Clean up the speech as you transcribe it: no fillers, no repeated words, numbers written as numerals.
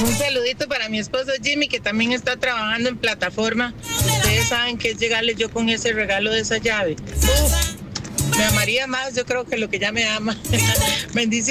Un saludito para mi esposo Jimmy, que también está trabajando en plataforma. Ustedes saben que es llegarle yo con ese regalo de esa llave. Me amaría más, yo creo que lo que ya me ama. Bendiciones.